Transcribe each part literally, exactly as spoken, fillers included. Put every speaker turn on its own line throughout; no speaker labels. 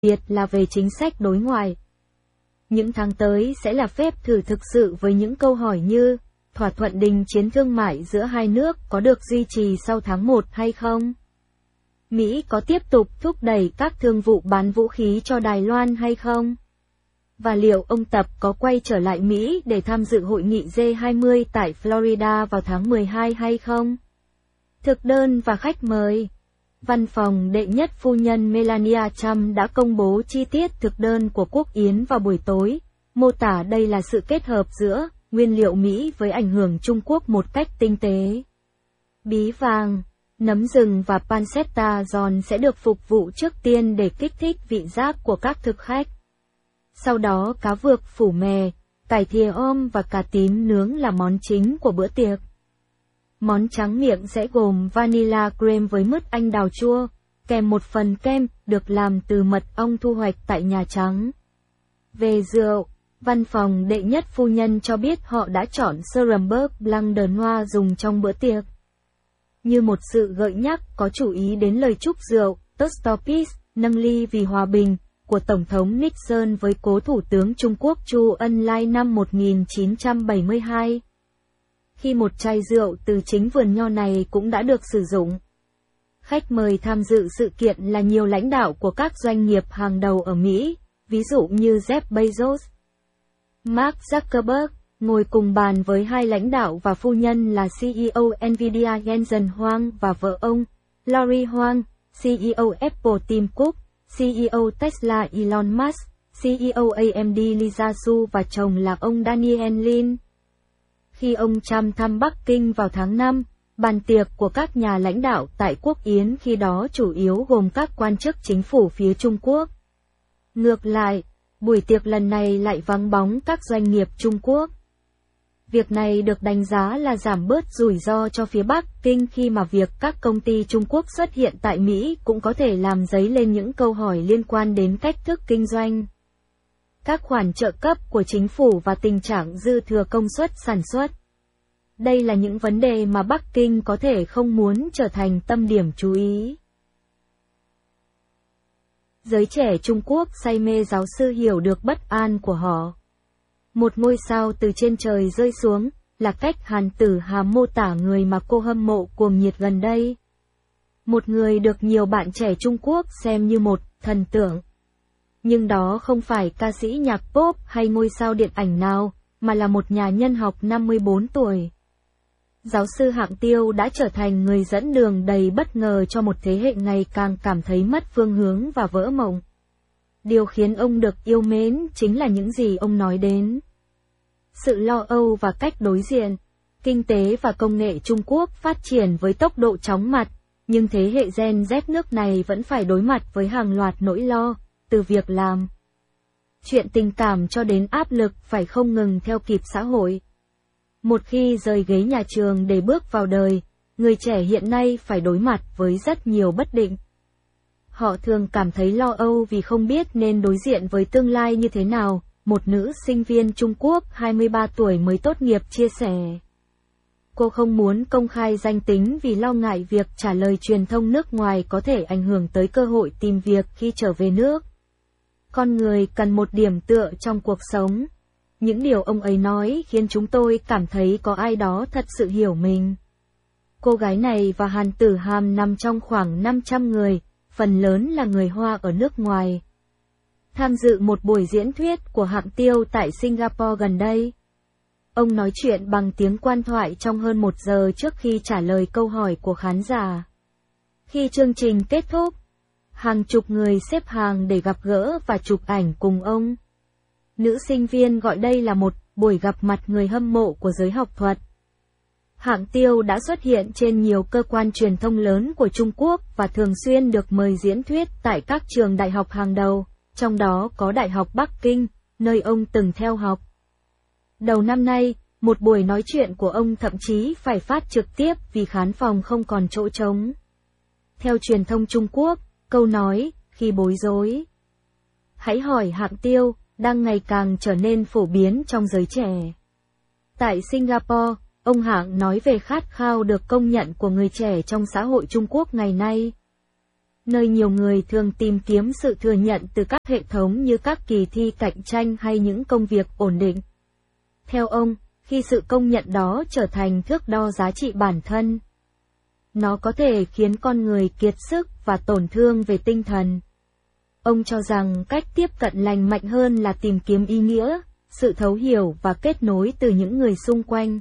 biệt là về chính sách đối ngoại. Những tháng tới sẽ là phép thử thực sự với những câu hỏi như, thỏa thuận đình chiến thương mại giữa hai nước có được duy trì sau tháng một hay không? Mỹ có tiếp tục thúc đẩy các thương vụ bán vũ khí cho Đài Loan hay không? Và liệu ông Tập có quay trở lại Mỹ để tham dự hội nghị G hai mươi tại Florida vào tháng mười hai hay không? Thực đơn và khách mời. Văn phòng đệ nhất phu nhân Melania Trump đã công bố chi tiết thực đơn của quốc yến vào buổi tối, mô tả đây là sự kết hợp giữa nguyên liệu Mỹ với ảnh hưởng Trung Quốc một cách tinh tế. Bí vàng, nấm rừng và pancetta giòn sẽ được phục vụ trước tiên để kích thích vị giác của các thực khách. Sau đó cá vược phủ mè, cải thìa om và cà tím nướng là món chính của bữa tiệc. Món tráng miệng sẽ gồm vanilla cream với mứt anh đào chua, kèm một phần kem được làm từ mật ong thu hoạch tại Nhà Trắng. Về rượu, văn phòng đệ nhất phu nhân cho biết họ đã chọn Kronenbourg Blanc de Noir dùng trong bữa tiệc. Như một sự gợi nhắc có chú ý đến lời chúc rượu, Toast to Peace, nâng ly vì hòa bình, của Tổng thống Nixon với cố Thủ tướng Trung Quốc Chu Ân Lai năm một nghìn chín trăm bảy mươi hai. Khi một chai rượu từ chính vườn nho này cũng đã được sử dụng. Khách mời tham dự sự kiện là nhiều lãnh đạo của các doanh nghiệp hàng đầu ở Mỹ, ví dụ như Jeff Bezos, Mark Zuckerberg, ngồi cùng bàn với hai lãnh đạo và phu nhân là xê e ô Nvidia Jensen Huang và vợ ông, Lori Huang, xê e ô Apple Tim Cook, xê e ô Tesla Elon Musk, xê e ô a em đê Lisa Su và chồng là ông Daniel Lin. Khi ông Trump thăm Bắc Kinh vào tháng năm, bàn tiệc của các nhà lãnh đạo tại Quốc Yến khi đó chủ yếu gồm các quan chức chính phủ phía Trung Quốc. Ngược lại, buổi tiệc lần này lại vắng bóng các doanh nghiệp Trung Quốc. Việc này được đánh giá là giảm bớt rủi ro cho phía Bắc Kinh khi mà việc các công ty Trung Quốc xuất hiện tại Mỹ cũng có thể làm dấy lên những câu hỏi liên quan đến cách thức kinh doanh, các khoản trợ cấp của chính phủ và tình trạng dư thừa công suất sản xuất. Đây là những vấn đề mà Bắc Kinh có thể không muốn trở thành tâm điểm chú ý. Giới trẻ Trung Quốc say mê giáo sư hiểu được bất an của họ. Một ngôi sao từ trên trời rơi xuống, là cách Hàn Tử Hàm mô tả người mà cô hâm mộ cuồng nhiệt gần đây. Một người được nhiều bạn trẻ Trung Quốc xem như một thần tượng. Nhưng đó không phải ca sĩ nhạc pop hay ngôi sao điện ảnh nào, mà là một nhà nhân học năm mươi bốn tuổi. Giáo sư Hạng Tiêu đã trở thành người dẫn đường đầy bất ngờ cho một thế hệ ngày càng cảm thấy mất phương hướng và vỡ mộng. Điều khiến ông được yêu mến chính là những gì ông nói đến. Sự lo âu và cách đối diện. Kinh tế và công nghệ Trung Quốc phát triển với tốc độ chóng mặt, nhưng thế hệ Gen Z nước này vẫn phải đối mặt với hàng loạt nỗi lo, từ việc làm, chuyện tình cảm cho đến áp lực phải không ngừng theo kịp xã hội. Một khi rời ghế nhà trường để bước vào đời, người trẻ hiện nay phải đối mặt với rất nhiều bất định. Họ thường cảm thấy lo âu vì không biết nên đối diện với tương lai như thế nào, một nữ sinh viên Trung Quốc hai mươi ba tuổi mới tốt nghiệp chia sẻ. Cô không muốn công khai danh tính vì lo ngại việc trả lời truyền thông nước ngoài có thể ảnh hưởng tới cơ hội tìm việc khi trở về nước. Con người cần một điểm tựa trong cuộc sống. Những điều ông ấy nói khiến chúng tôi cảm thấy có ai đó thật sự hiểu mình. Cô gái này và Hàn Tử Hàm nằm trong khoảng năm trăm người, phần lớn là người Hoa ở nước ngoài. Tham dự một buổi diễn thuyết của Hạng Tiêu tại Singapore gần đây. Ông nói chuyện bằng tiếng quan thoại trong hơn một giờ trước khi trả lời câu hỏi của khán giả. Khi chương trình kết thúc, hàng chục người xếp hàng để gặp gỡ và chụp ảnh cùng ông. Nữ sinh viên gọi đây là một buổi gặp mặt người hâm mộ của giới học thuật. Hạng Tiêu đã xuất hiện trên nhiều cơ quan truyền thông lớn của Trung Quốc và thường xuyên được mời diễn thuyết tại các trường đại học hàng đầu, trong đó có Đại học Bắc Kinh, nơi ông từng theo học. Đầu năm nay, một buổi nói chuyện của ông thậm chí phải phát trực tiếp vì khán phòng không còn chỗ trống. Theo truyền thông Trung Quốc, câu nói, khi bối rối, hãy hỏi Hạng Tiêu, đang ngày càng trở nên phổ biến trong giới trẻ. Tại Singapore, ông Hạng nói về khát khao được công nhận của người trẻ trong xã hội Trung Quốc ngày nay. nơi nhiều người thường tìm kiếm sự thừa nhận từ các hệ thống như các kỳ thi cạnh tranh hay những công việc ổn định. Theo ông, khi sự công nhận đó trở thành thước đo giá trị bản thân, nó có thể khiến con người kiệt sức và tổn thương về tinh thần. Ông cho rằng cách tiếp cận lành mạnh hơn là tìm kiếm ý nghĩa, sự thấu hiểu và kết nối từ những người xung quanh.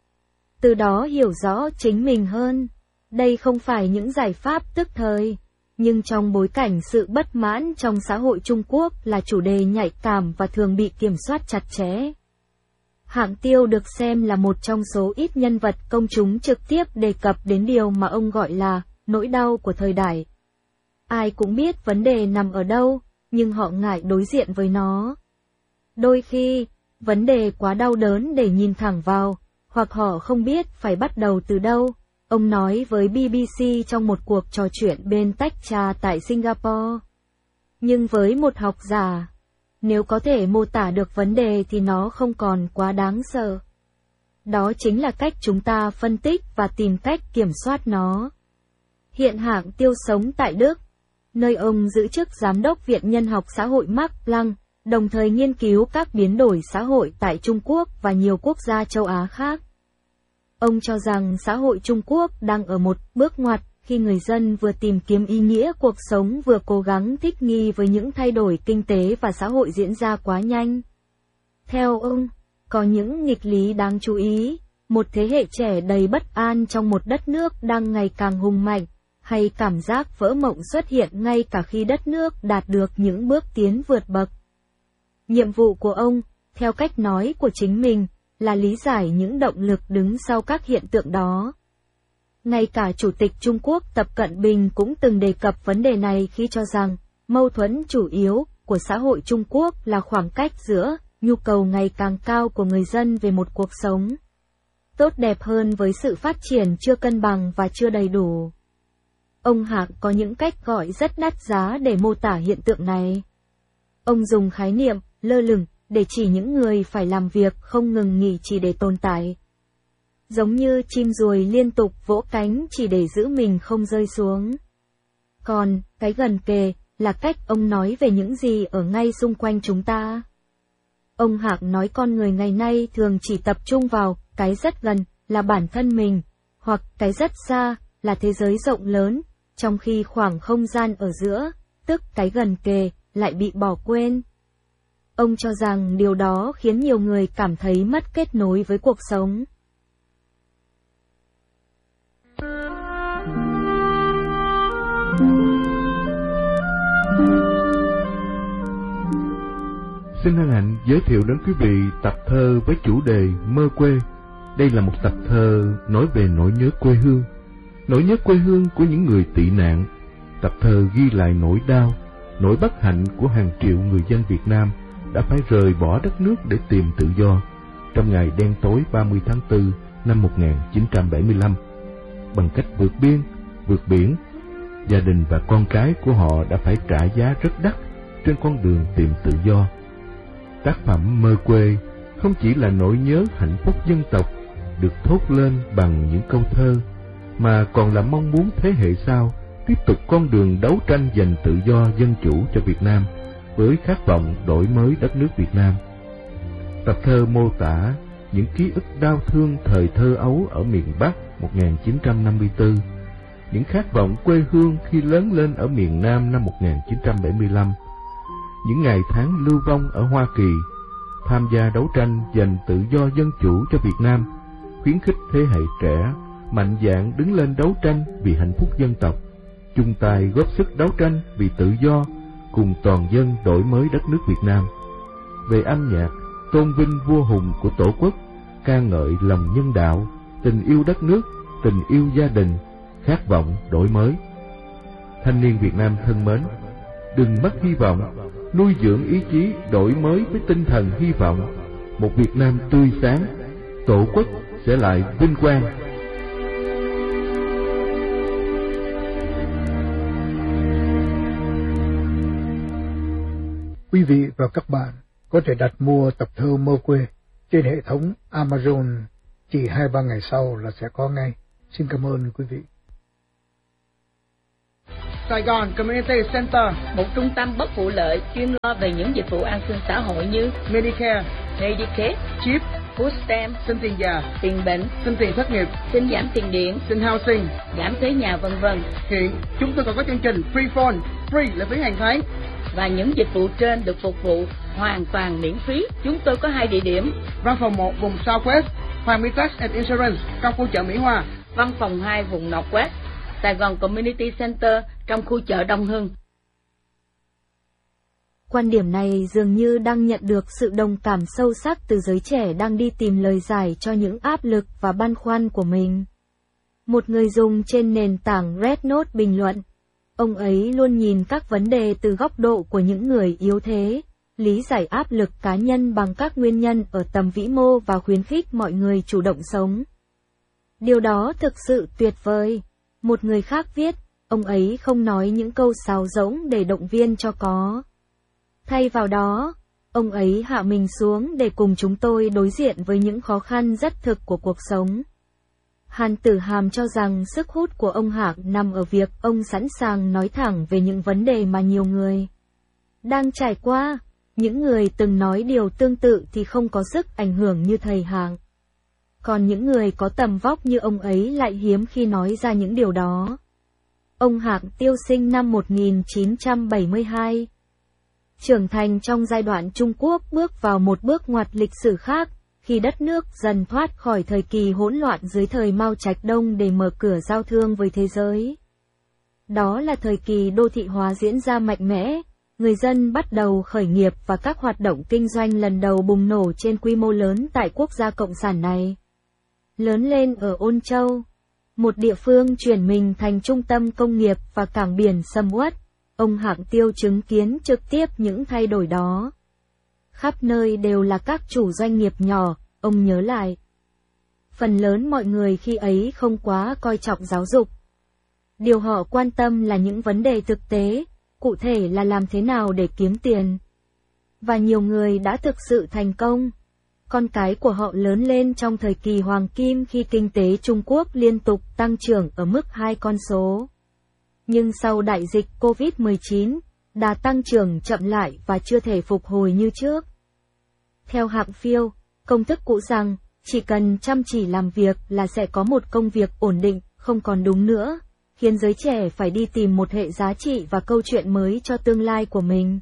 Từ đó hiểu rõ chính mình hơn. Đây không phải những giải pháp tức thời, nhưng trong bối cảnh sự bất mãn trong xã hội Trung Quốc là chủ đề nhạy cảm và thường bị kiểm soát chặt chẽ. Hạng Tiêu được xem là một trong số ít nhân vật công chúng trực tiếp đề cập đến điều mà ông gọi là nỗi đau của thời đại. Ai cũng biết vấn đề nằm ở đâu, nhưng họ ngại đối diện với nó. Đôi khi, vấn đề quá đau đớn để nhìn thẳng vào, hoặc họ không biết phải bắt đầu từ đâu, ông nói với B B C trong một cuộc trò chuyện bên tách trà tại Singapore. Nhưng với một học giả, nếu có thể mô tả được vấn đề thì nó không còn quá đáng sợ. Đó chính là cách chúng ta phân tích và tìm cách kiểm soát nó. Hiện Hạng Tiêu sống tại Đức, nơi ông giữ chức Giám đốc Viện Nhân học Xã hội Max Planck, đồng thời nghiên cứu các biến đổi xã hội tại Trung Quốc và nhiều quốc gia châu Á khác. Ông cho rằng xã hội Trung Quốc đang ở một bước ngoặt khi người dân vừa tìm kiếm ý nghĩa cuộc sống vừa cố gắng thích nghi với những thay đổi kinh tế và xã hội diễn ra quá nhanh. Theo ông, có những nghịch lý đáng chú ý, một thế hệ trẻ đầy bất an trong một đất nước đang ngày càng hùng mạnh, hay cảm giác vỡ mộng xuất hiện ngay cả khi đất nước đạt được những bước tiến vượt bậc. Nhiệm vụ của ông, theo cách nói của chính mình, là lý giải những động lực đứng sau các hiện tượng đó. Ngay cả Chủ tịch Trung Quốc Tập Cận Bình cũng từng đề cập vấn đề này khi cho rằng, mâu thuẫn chủ yếu của xã hội Trung Quốc là khoảng cách giữa nhu cầu ngày càng cao của người dân về một cuộc sống tốt đẹp hơn với sự phát triển chưa cân bằng và chưa đầy đủ. Ông Hạng có những cách gọi rất đắt giá để mô tả hiện tượng này. Ông dùng khái niệm lơ lửng để chỉ những người phải làm việc không ngừng nghỉ chỉ để tồn tại. Giống như chim ruồi liên tục vỗ cánh chỉ để giữ mình không rơi xuống. Còn, cái gần kề, là cách ông nói về những gì ở ngay xung quanh chúng ta. Ông Hạng nói con người ngày nay thường chỉ tập trung vào cái rất gần, là bản thân mình, hoặc cái rất xa, là thế giới rộng lớn, trong khi khoảng không gian ở giữa, tức cái gần kề, lại bị bỏ quên. Ông cho rằng điều đó khiến nhiều người cảm thấy mất kết nối với cuộc sống.
Xin hân hạnh giới thiệu đến quý vị tập thơ với chủ đề Mơ quê. Đây là một tập thơ nói về nỗi nhớ quê hương, nỗi nhớ quê hương của những người tị nạn. Tập thơ ghi lại nỗi đau, nỗi bất hạnh của hàng triệu người dân Việt Nam đã phải rời bỏ đất nước để tìm tự do trong ngày đen tối ba mươi tháng tư năm một nghìn chín trăm bảy mươi lăm. Bằng cách vượt biên, vượt biển, gia đình và con cái của họ đã phải trả giá rất đắt trên con đường tìm tự do. Tác phẩm Mơ quê không chỉ là nỗi nhớ hạnh phúc dân tộc được thốt lên bằng những câu thơ, mà còn là mong muốn thế hệ sau tiếp tục con đường đấu tranh giành tự do dân chủ cho Việt Nam với khát vọng đổi mới đất nước Việt Nam. Tập thơ mô tả những ký ức đau thương thời thơ ấu ở miền Bắc một nghìn chín trăm năm mươi tư, những khát vọng quê hương khi lớn lên ở miền Nam năm một nghìn chín trăm bảy mươi lăm, những ngày tháng lưu vong ở Hoa Kỳ, tham gia đấu tranh giành tự do dân chủ cho Việt Nam, khuyến khích thế hệ trẻ mạnh dạn đứng lên đấu tranh vì hạnh phúc dân tộc, chung tay góp sức đấu tranh vì tự do, cùng toàn dân đổi mới đất nước Việt Nam. Về âm nhạc, tôn vinh vua hùng của Tổ quốc, ca ngợi lòng nhân đạo, tình yêu đất nước, tình yêu gia đình, khát vọng đổi mới. Thanh niên Việt Nam thân mến, đừng mất hy vọng, nuôi dưỡng ý chí đổi mới với tinh thần hy vọng. Một Việt Nam tươi sáng, Tổ quốc sẽ lại vinh quang.
Quý vị và các bạn có thể đặt mua tập thơ Mơ quê trên hệ thống Amazon, chỉ hai ba ngày sau là sẽ có ngay. Xin cảm ơn quý vị.
Saigon Community Center,
một trung tâm bất vụ lợi chuyên lo về những dịch vụ an sinh xã hội như
Medicare,
Medicaid,
Chip,
Food Stamp,
xin tiền già,
tiền bệnh,
xin tiền thất nghiệp,
xin giảm tiền điện,
xin housing,
giảm thuế nhà vân vân.
Hiện chúng tôi còn có chương trình Free Phone, free là phí hàng tháng.
Và những dịch vụ trên được phục vụ hoàn toàn miễn phí. Chúng tôi có hai địa điểm.
Văn phòng một vùng Southwest, Hoàng Mỹ Tax and Insurance trong khu chợ Mỹ Hòa.
Văn phòng hai vùng Northwest, Sài Gòn Community Center trong khu chợ Đông Hưng.
Quan điểm này dường như đang nhận được sự đồng cảm sâu sắc từ giới trẻ đang đi tìm lời giải cho những áp lực và băn khoăn của mình. Một người dùng trên nền tảng Rednote bình luận, ông ấy luôn nhìn các vấn đề từ góc độ của những người yếu thế, lý giải áp lực cá nhân bằng các nguyên nhân ở tầm vĩ mô và khuyến khích mọi người chủ động sống. Điều đó thực sự tuyệt vời. Một người khác viết, ông ấy không nói những câu sáo rỗng để động viên cho có. Thay vào đó, ông ấy hạ mình xuống để cùng chúng tôi đối diện với những khó khăn rất thực của cuộc sống. Hàn Tử Hàm cho rằng sức hút của ông Hạc nằm ở việc ông sẵn sàng nói thẳng về những vấn đề mà nhiều người đang trải qua. Những người từng nói điều tương tự thì không có sức ảnh hưởng như thầy Hạc. Còn những người có tầm vóc như ông ấy lại hiếm khi nói ra những điều đó. Ông Hạc Tiêu sinh năm một nghìn chín trăm bảy mươi hai. Trưởng thành trong giai đoạn Trung Quốc bước vào một bước ngoặt lịch sử khác, khi đất nước dần thoát khỏi thời kỳ hỗn loạn dưới thời Mao Trạch Đông để mở cửa giao thương với thế giới. Đó là thời kỳ đô thị hóa diễn ra mạnh mẽ, người dân bắt đầu khởi nghiệp và các hoạt động kinh doanh lần đầu bùng nổ trên quy mô lớn tại quốc gia cộng sản này. Lớn lên ở Ôn Châu, một địa phương chuyển mình thành trung tâm công nghiệp và cảng biển sầm uất, ông Hạc Tiêu chứng kiến trực tiếp những thay đổi đó. Khắp nơi đều là các chủ doanh nghiệp nhỏ, ông nhớ lại. Phần lớn mọi người khi ấy không quá coi trọng giáo dục. Điều họ quan tâm là những vấn đề thực tế, cụ thể là làm thế nào để kiếm tiền. Và nhiều người đã thực sự thành công. Con cái của họ lớn lên trong thời kỳ hoàng kim khi kinh tế Trung Quốc liên tục tăng trưởng ở mức hai con số. Nhưng sau đại dịch covid mười chín, đà tăng trưởng chậm lại và chưa thể phục hồi như trước. Theo Hạng Phiêu, công thức cũ rằng, chỉ cần chăm chỉ làm việc là sẽ có một công việc ổn định, không còn đúng nữa, khiến giới trẻ phải đi tìm một hệ giá trị và câu chuyện mới cho tương lai của mình.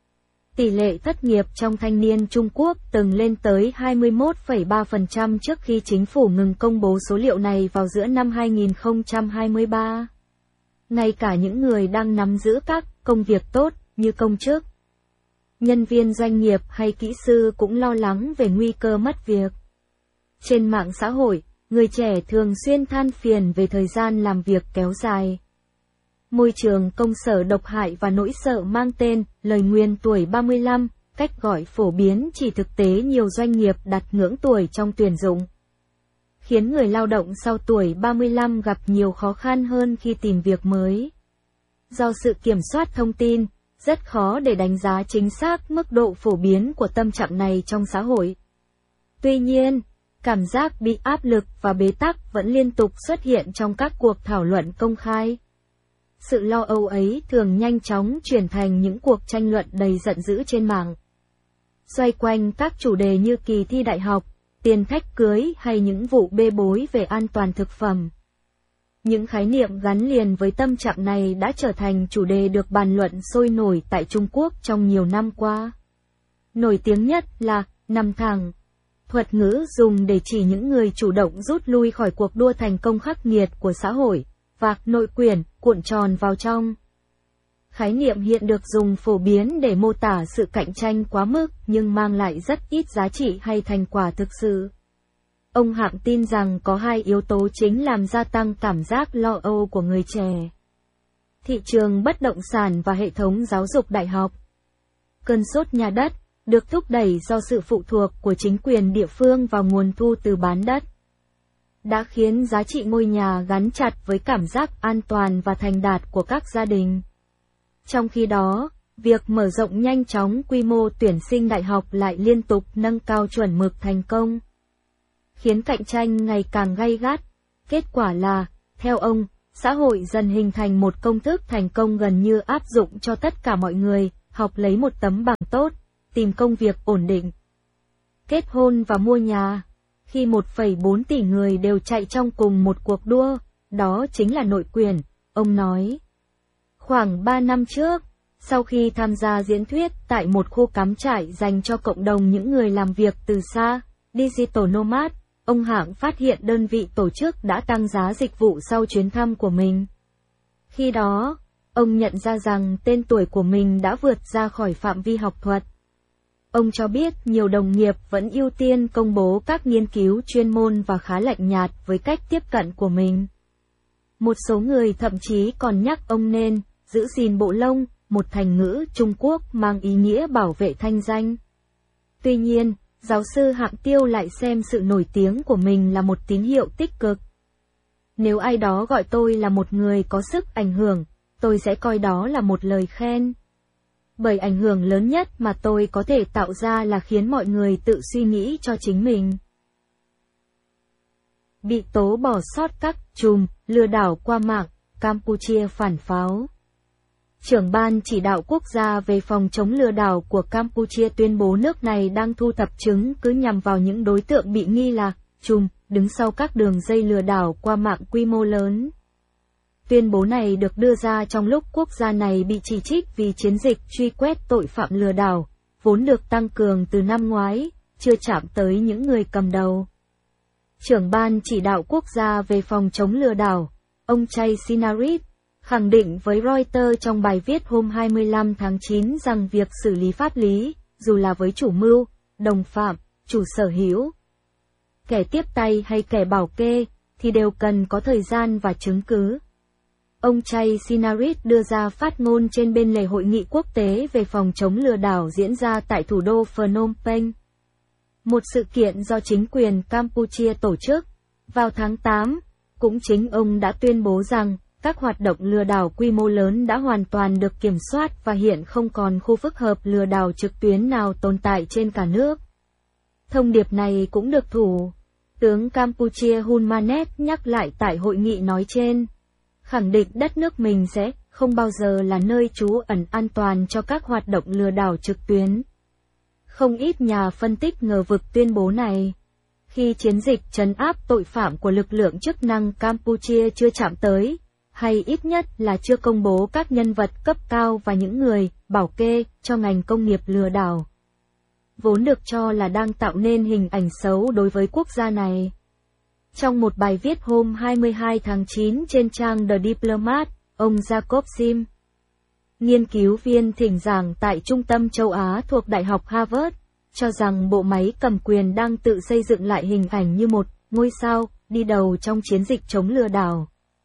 Tỷ lệ thất nghiệp trong thanh niên Trung Quốc từng lên tới hai mươi mốt phẩy ba phần trăm trước khi chính phủ ngừng công bố số liệu này vào giữa năm hai nghìn không trăm hai mươi ba. Ngay cả những người đang nắm giữ các công việc tốt như công chức, nhân viên doanh nghiệp hay kỹ sư cũng lo lắng về nguy cơ mất việc. Trên mạng xã hội, người trẻ thường xuyên than phiền về thời gian làm việc kéo dài. Môi trường công sở độc hại và nỗi sợ mang tên lời nguyền tuổi ba mươi lăm, cách gọi phổ biến chỉ thực tế nhiều doanh nghiệp đặt ngưỡng tuổi trong tuyển dụng, khiến người lao động sau tuổi ba mươi lăm gặp nhiều khó khăn hơn khi tìm việc mới. Do sự kiểm soát thông tin, rất khó để đánh giá chính xác mức độ phổ biến của tâm trạng này trong xã hội. Tuy nhiên, cảm giác bị áp lực và bế tắc vẫn liên tục xuất hiện trong các cuộc thảo luận công khai. Sự lo âu ấy thường nhanh chóng chuyển thành những cuộc tranh luận đầy giận dữ trên mạng. Xoay quanh các chủ đề như kỳ thi đại học, tiền thách cưới hay những vụ bê bối về an toàn thực phẩm. Những khái niệm gắn liền với tâm trạng này đã trở thành chủ đề được bàn luận sôi nổi tại Trung Quốc trong nhiều năm qua. Nổi tiếng nhất là nằm thẳng, thuật ngữ dùng để chỉ những người chủ động rút lui khỏi cuộc đua thành công khắc nghiệt của xã hội, và nội quyển, cuộn tròn vào trong. Khái niệm hiện được dùng phổ biến để mô tả sự cạnh tranh quá mức nhưng mang lại rất ít giá trị hay thành quả thực sự. Ông Hạng tin rằng có hai yếu tố chính làm gia tăng cảm giác lo âu của người trẻ: thị trường bất động sản và hệ thống giáo dục đại học. Cơn sốt nhà đất được thúc đẩy do sự phụ thuộc của chính quyền địa phương vào nguồn thu từ bán đất, đã khiến giá trị ngôi nhà gắn chặt với cảm giác an toàn và thành đạt của các gia đình. Trong khi đó, việc mở rộng nhanh chóng quy mô tuyển sinh đại học lại liên tục nâng cao chuẩn mực thành công, khiến cạnh tranh ngày càng gay gắt. Kết quả là, theo ông, xã hội dần hình thành một công thức thành công gần như áp dụng cho tất cả mọi người, học lấy một tấm bằng tốt, tìm công việc ổn định, kết hôn và mua nhà. Khi một phẩy bốn tỷ người đều chạy trong cùng một cuộc đua, đó chính là nội quyền, ông nói. Khoảng ba năm trước, sau khi tham gia diễn thuyết tại một khu cắm trại dành cho cộng đồng những người làm việc từ xa, Digital Nomad, ông Hạng phát hiện đơn vị tổ chức đã tăng giá dịch vụ sau chuyến thăm của mình. Khi đó, ông nhận ra rằng tên tuổi của mình đã vượt ra khỏi phạm vi học thuật. Ông cho biết nhiều đồng nghiệp vẫn ưu tiên công bố các nghiên cứu chuyên môn và khá lạnh nhạt với cách tiếp cận của mình. Một số người thậm chí còn nhắc ông nên giữ gìn bộ lông, một thành ngữ Trung Quốc mang ý nghĩa bảo vệ thanh danh. Tuy nhiên, giáo sư Hạng Tiêu lại xem sự nổi tiếng của mình là một tín hiệu tích cực. Nếu ai đó gọi tôi là một người có sức ảnh hưởng, tôi sẽ coi đó là một lời khen. Bởi ảnh hưởng lớn nhất mà tôi có thể tạo ra là khiến mọi người tự suy nghĩ cho chính mình. Bị tố bỏ sót các chùm lừa đảo qua mạng, Campuchia phản pháo. Trưởng ban chỉ đạo quốc gia về phòng chống lừa đảo của Campuchia tuyên bố nước này đang thu thập chứng cứ nhằm vào những đối tượng bị nghi là chùm đứng sau các đường dây lừa đảo qua mạng quy mô lớn. Tuyên bố này được đưa ra trong lúc quốc gia này bị chỉ trích vì chiến dịch truy quét tội phạm lừa đảo, vốn được tăng cường từ năm ngoái, chưa chạm tới những người cầm đầu. Trưởng ban chỉ đạo quốc gia về phòng chống lừa đảo, ông Chay Sinarit, khẳng định với Reuters trong bài viết hôm hai mươi lăm tháng chín rằng việc xử lý pháp lý, dù là với chủ mưu, đồng phạm, chủ sở hữu, kẻ tiếp tay hay kẻ bảo kê, thì đều cần có thời gian và chứng cứ. Ông Chay Sinarit đưa ra phát ngôn trên bên lề hội nghị quốc tế về phòng chống lừa đảo diễn ra tại thủ đô Phnom Penh. Một sự kiện do chính quyền Campuchia tổ chức. Vào tháng tám, cũng chính ông đã tuyên bố rằng, các hoạt động lừa đảo quy mô lớn đã hoàn toàn được kiểm soát và hiện không còn khu phức hợp lừa đảo trực tuyến nào tồn tại trên cả nước. Thông điệp này cũng được Thủ tướng Campuchia Hun Manet nhắc lại tại hội nghị nói trên, khẳng định đất nước mình sẽ không bao giờ là nơi trú ẩn an toàn cho các hoạt động lừa đảo trực tuyến. Không ít nhà phân tích ngờ vực tuyên bố này. Khi chiến dịch trấn áp tội phạm của lực lượng chức năng Campuchia chưa chạm tới, hay ít nhất là chưa công bố các nhân vật cấp cao và những người bảo kê cho ngành công nghiệp lừa đảo, vốn được cho là đang tạo nên hình ảnh xấu đối với quốc gia này. Trong một bài viết hôm hai mươi hai tháng chín trên trang The Diplomat, ông Jacob Sim, nghiên cứu viên thỉnh giảng tại Trung tâm châu Á thuộc Đại học Harvard, cho rằng bộ máy cầm quyền đang tự xây dựng lại hình ảnh như một ngôi sao đi đầu trong chiến dịch chống lừa đảo.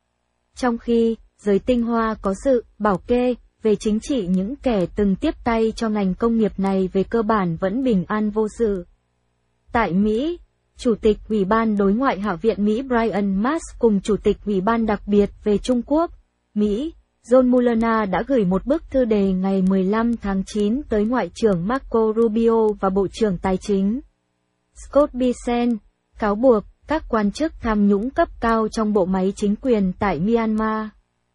Trong khi, giới tinh hoa có sự bảo kê về chính trị, những kẻ từng tiếp tay cho ngành công nghiệp này về cơ bản vẫn bình an vô sự. Tại Mỹ, Chủ tịch Ủy ban Đối ngoại Hạ viện Mỹ Brian Mast cùng Chủ tịch Ủy ban đặc biệt về Trung Quốc, Mỹ, John Mullana đã gửi một bức thư đề ngày mười lăm tháng chín tới Ngoại trưởng Marco Rubio và Bộ trưởng Tài chính Scott Bessent, cáo buộc các quan chức tham nhũng cấp cao trong bộ máy chính quyền tại Myanmar,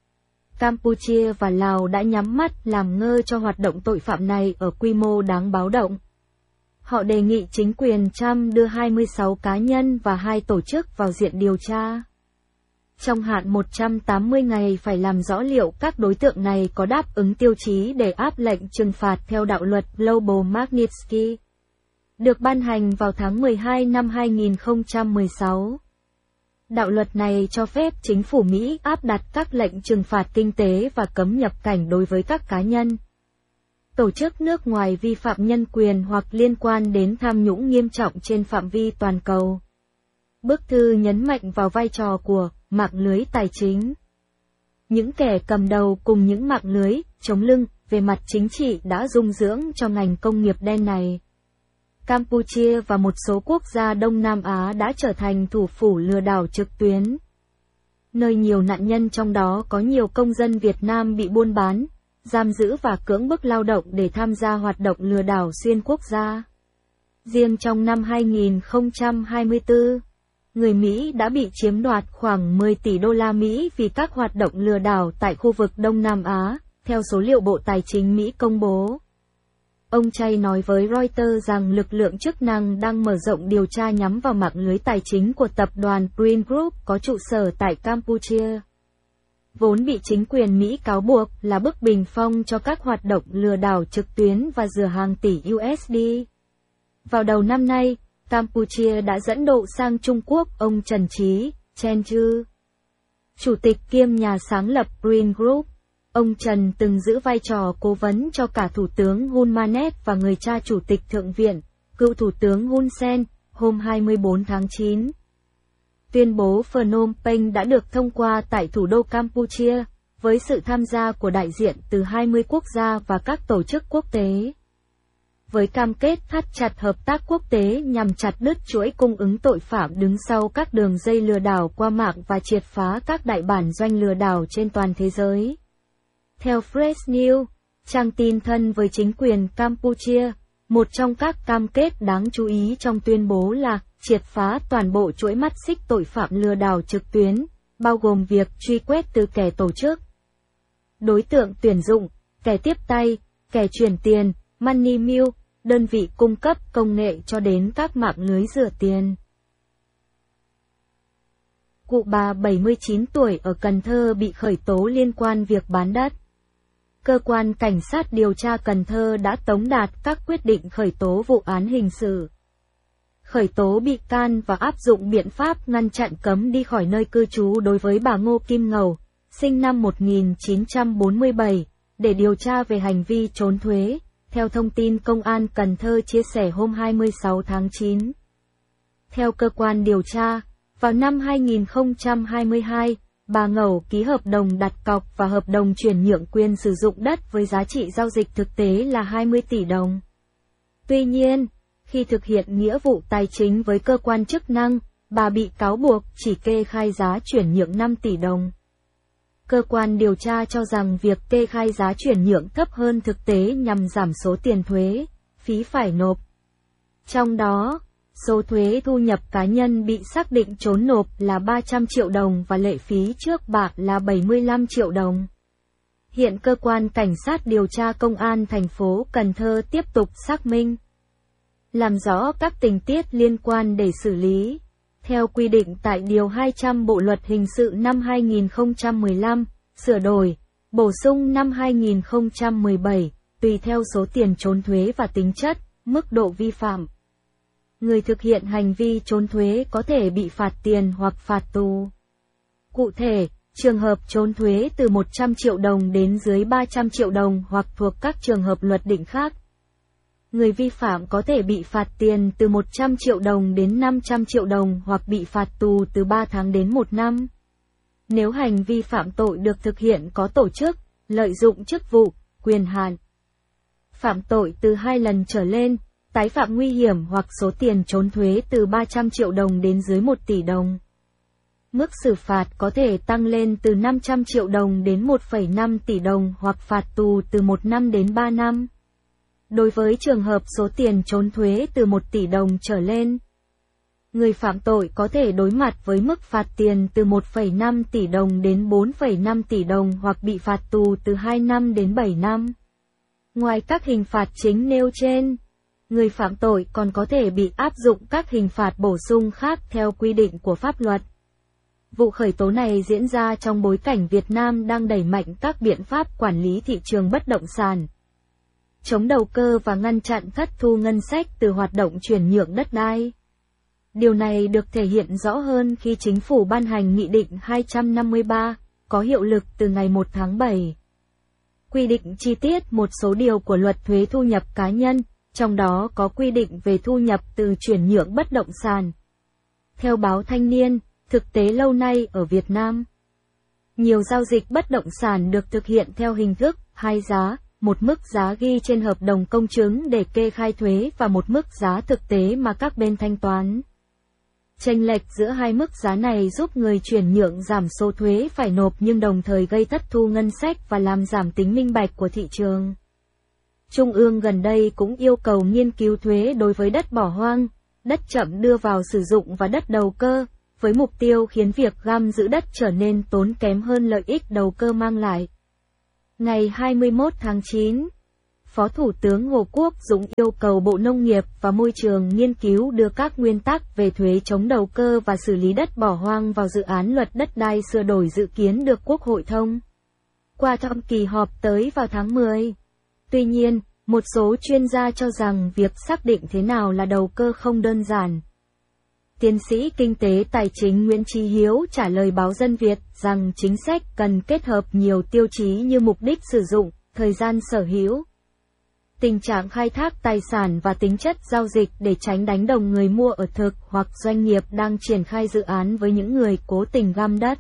Campuchia và Lào đã nhắm mắt làm ngơ cho hoạt động tội phạm này ở quy mô đáng báo động. Họ đề nghị chính quyền Trump đưa hai mươi sáu cá nhân và hai tổ chức vào diện điều tra. Trong hạn một trăm tám mươi ngày phải làm rõ liệu các đối tượng này có đáp ứng tiêu chí để áp lệnh trừng phạt theo đạo luật Global Magnitsky, được ban hành vào tháng mười hai năm hai nghìn không trăm mười sáu. Đạo luật này cho phép chính phủ Mỹ áp đặt các lệnh trừng phạt kinh tế và cấm nhập cảnh đối với các cá nhân, tổ chức nước ngoài vi phạm nhân quyền hoặc liên quan đến tham nhũng nghiêm trọng trên phạm vi toàn cầu. Bức thư nhấn mạnh vào vai trò của mạng lưới tài chính. Những kẻ cầm đầu cùng những mạng lưới chống lưng về mặt chính trị đã dung dưỡng cho ngành công nghiệp đen này. Campuchia và một số quốc gia Đông Nam Á đã trở thành thủ phủ lừa đảo trực tuyến, nơi nhiều nạn nhân trong đó có nhiều công dân Việt Nam bị buôn bán, giam giữ và cưỡng bức lao động để tham gia hoạt động lừa đảo xuyên quốc gia. Riêng trong năm hai nghìn không trăm hai mươi tư, người Mỹ đã bị chiếm đoạt khoảng mười tỷ đô la Mỹ vì các hoạt động lừa đảo tại khu vực Đông Nam Á, theo số liệu Bộ Tài chính Mỹ công bố. Ông Chay nói với Reuters rằng lực lượng chức năng đang mở rộng điều tra nhắm vào mạng lưới tài chính của tập đoàn Green Group có trụ sở tại Campuchia, vốn bị chính quyền Mỹ cáo buộc là bức bình phong cho các hoạt động lừa đảo trực tuyến và rửa hàng tỷ u ét đê. Vào đầu năm nay, Campuchia đã dẫn độ sang Trung Quốc ông Trần Trí, Chen Chư, chủ tịch kiêm nhà sáng lập Green Group. Ông Trần từng giữ vai trò cố vấn cho cả Thủ tướng Hun Manet và người cha Chủ tịch Thượng viện, cựu Thủ tướng Hun Sen, hôm hai mươi tư tháng chín. Tuyên bố Phnom Penh đã được thông qua tại thủ đô Campuchia, với sự tham gia của đại diện từ hai mươi quốc gia và các tổ chức quốc tế. Với cam kết thắt chặt hợp tác quốc tế nhằm chặt đứt chuỗi cung ứng tội phạm đứng sau các đường dây lừa đảo qua mạng và triệt phá các đại bản doanh lừa đảo trên toàn thế giới. Theo Fresh News, trang tin thân với chính quyền Campuchia, một trong các cam kết đáng chú ý trong tuyên bố là triệt phá toàn bộ chuỗi mắt xích tội phạm lừa đảo trực tuyến, bao gồm việc truy quét từ kẻ tổ chức, đối tượng tuyển dụng, kẻ tiếp tay, kẻ chuyển tiền, money mule, đơn vị cung cấp công nghệ cho đến các mạng lưới rửa tiền. Cụ bà bảy mươi chín tuổi ở Cần Thơ bị khởi tố liên quan việc bán đất. Cơ quan Cảnh sát điều tra Cần Thơ đã tống đạt các quyết định khởi tố vụ án hình sự, khởi tố bị can và áp dụng biện pháp ngăn chặn cấm đi khỏi nơi cư trú đối với bà Ngô Kim Ngầu, sinh năm một nghìn chín trăm bốn mươi bảy, để điều tra về hành vi trốn thuế, theo thông tin Công an Cần Thơ chia sẻ hôm hai mươi sáu tháng chín. Theo cơ quan điều tra, vào năm hai nghìn không trăm hai mươi hai, bà Ngầu ký hợp đồng đặt cọc và hợp đồng chuyển nhượng quyền sử dụng đất với giá trị giao dịch thực tế là hai mươi tỷ đồng. Tuy nhiên, khi thực hiện nghĩa vụ tài chính với cơ quan chức năng, bà bị cáo buộc chỉ kê khai giá chuyển nhượng năm tỷ đồng. Cơ quan điều tra cho rằng việc kê khai giá chuyển nhượng thấp hơn thực tế nhằm giảm số tiền thuế, phí phải nộp. Trong đó, số thuế thu nhập cá nhân bị xác định trốn nộp là ba trăm triệu đồng và lệ phí trước bạ là bảy mươi lăm triệu đồng. Hiện cơ quan cảnh sát điều tra công an thành phố Cần Thơ tiếp tục xác minh, làm rõ các tình tiết liên quan để xử lý. Theo quy định tại Điều hai trăm Bộ Luật Hình sự năm hai nghìn không trăm mười lăm, sửa đổi, bổ sung năm hai nghìn không trăm mười bảy, tùy theo số tiền trốn thuế và tính chất, mức độ vi phạm, người thực hiện hành vi trốn thuế có thể bị phạt tiền hoặc phạt tù. Cụ thể, trường hợp trốn thuế từ một trăm triệu đồng đến dưới ba trăm triệu đồng hoặc thuộc các trường hợp luật định khác, người vi phạm có thể bị phạt tiền từ một trăm triệu đồng đến năm trăm triệu đồng hoặc bị phạt tù từ ba tháng đến một năm. Nếu hành vi phạm tội được thực hiện có tổ chức, lợi dụng chức vụ, quyền hạn, phạm tội từ hai lần trở lên, tái phạm nguy hiểm hoặc số tiền trốn thuế từ ba trăm triệu đồng đến dưới một tỷ đồng. Mức xử phạt có thể tăng lên từ năm trăm triệu đồng đến một phẩy năm tỷ đồng hoặc phạt tù từ một năm đến ba năm. Đối với trường hợp số tiền trốn thuế từ một tỷ đồng trở lên, người phạm tội có thể đối mặt với mức phạt tiền từ một phẩy năm tỷ đồng đến bốn phẩy năm tỷ đồng hoặc bị phạt tù từ hai năm đến bảy năm. Ngoài các hình phạt chính nêu trên, người phạm tội còn có thể bị áp dụng các hình phạt bổ sung khác theo quy định của pháp luật. Vụ khởi tố này diễn ra trong bối cảnh Việt Nam đang đẩy mạnh các biện pháp quản lý thị trường bất động sản, chống đầu cơ và ngăn chặn thất thu ngân sách từ hoạt động chuyển nhượng đất đai. Điều này được thể hiện rõ hơn khi chính phủ ban hành Nghị định hai trăm năm mươi ba, có hiệu lực từ ngày một tháng bảy. Quy định chi tiết một số điều của Luật Thuế Thu nhập cá nhân, trong đó có quy định về thu nhập từ chuyển nhượng bất động sản. Theo báo Thanh niên, thực tế lâu nay ở Việt Nam, nhiều giao dịch bất động sản được thực hiện theo hình thức hai giá, một mức giá ghi trên hợp đồng công chứng để kê khai thuế và một mức giá thực tế mà các bên thanh toán. Chênh lệch giữa hai mức giá này giúp người chuyển nhượng giảm số thuế phải nộp nhưng đồng thời gây thất thu ngân sách và làm giảm tính minh bạch của thị trường. Trung ương gần đây cũng yêu cầu nghiên cứu thuế đối với đất bỏ hoang, đất chậm đưa vào sử dụng và đất đầu cơ, với mục tiêu khiến việc găm giữ đất trở nên tốn kém hơn lợi ích đầu cơ mang lại. Ngày hai mươi mốt tháng chín, Phó Thủ tướng Hồ Quốc Dũng yêu cầu Bộ Nông nghiệp và Môi trường nghiên cứu đưa các nguyên tắc về thuế chống đầu cơ và xử lý đất bỏ hoang vào dự án luật đất đai sửa đổi dự kiến được Quốc hội thông qua trong kỳ họp tới vào tháng mười. Tuy nhiên, một số chuyên gia cho rằng việc xác định thế nào là đầu cơ không đơn giản. Tiến sĩ Kinh tế Tài chính Nguyễn Chí Hiếu trả lời báo Dân Việt rằng chính sách cần kết hợp nhiều tiêu chí như mục đích sử dụng, thời gian sở hữu, tình trạng khai thác tài sản và tính chất giao dịch để tránh đánh đồng người mua ở thực hoặc doanh nghiệp đang triển khai dự án với những người cố tình găm đất.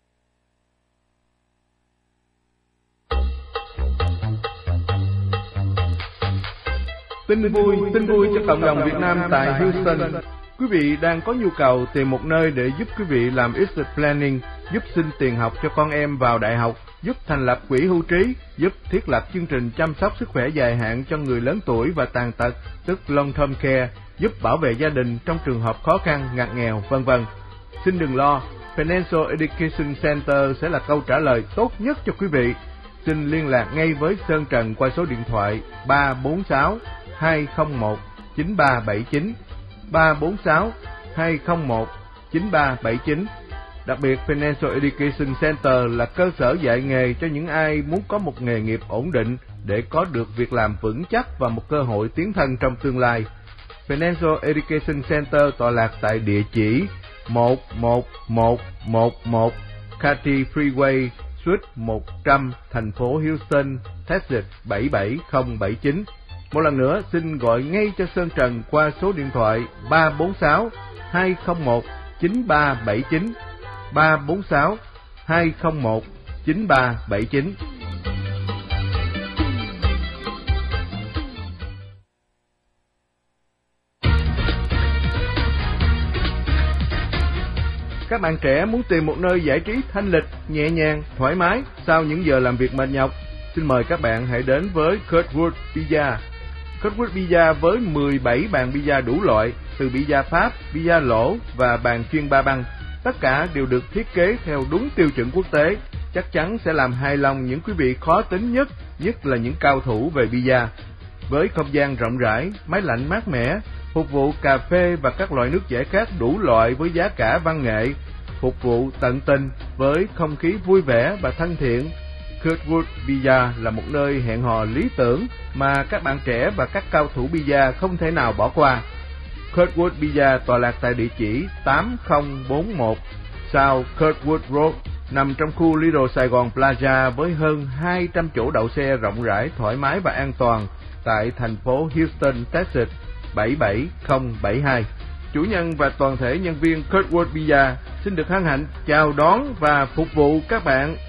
Tin vui, tin vui cho cộng đồng Việt Nam tại Houston. Quý vị đang có nhu cầu tìm một nơi để giúp quý vị làm estate planning, giúp xin tiền học cho con em vào đại học, giúp thành lập quỹ hưu trí, giúp thiết lập chương trình chăm sóc sức khỏe dài hạn cho người lớn tuổi và tàn tật, tức long term care, giúp bảo vệ gia đình trong trường hợp khó khăn, ngặt nghèo, vân vân. Xin đừng lo, Financial Education Center sẽ là câu trả lời tốt nhất cho quý vị. Xin liên lạc ngay với Sơn Trần qua số điện thoại ba bốn sáu hai không một chín ba bảy chín, ba bốn sáu hai không một chín ba bảy chín. Đặc biệt, Financial Education Center là cơ sở dạy nghề cho những ai muốn có một nghề nghiệp ổn định để có được việc làm vững chắc và một cơ hội tiến thân trong tương lai. Financial Education Center tọa lạc tại địa chỉ một một một một một Cathy Freeway, Suite một trăm, thành phố Houston, Texas bảy bảy không bảy chín. Một lần nữa, xin gọi ngay cho Sơn Trần qua số điện thoại ba bốn sáu hai không một chín ba bảy chín, ba bốn sáu hai không một chín ba bảy chín. Các bạn trẻ muốn tìm một nơi giải trí thanh lịch, nhẹ nhàng, thoải mái sau những giờ làm việc mệt nhọc? Xin mời các bạn hãy đến với Kurtwood Pizza. Kurtwood Pizza với mười bảy bàn pizza đủ loại, từ pizza Pháp, pizza lỗ và bàn chuyên ba băng. Tất cả đều được thiết kế theo đúng tiêu chuẩn quốc tế, chắc chắn sẽ làm hài lòng những quý vị khó tính nhất, nhất là những cao thủ về pizza. Với không gian rộng rãi, máy lạnh mát mẻ, phục vụ cà phê và các loại nước giải khát đủ loại với giá cả văn nghệ, phục vụ tận tình với không khí vui vẻ và thân thiện. Kurtwood Pizza là một nơi hẹn hò lý tưởng mà các bạn trẻ và các cao thủ pizza không thể nào bỏ qua. Kurtwood Pizza tọa lạc tại địa chỉ tám không bốn mốt South Kurtwood Road, nằm trong khu Little Sài Gòn Plaza với hơn hai trăm chỗ đậu xe rộng rãi, thoải mái và an toàn tại thành phố Houston, Texas bảy bảy không bảy hai. Chủ nhân và toàn thể nhân viên Kurtwood Pizza xin được hân hạnh chào đón và phục vụ các bạn.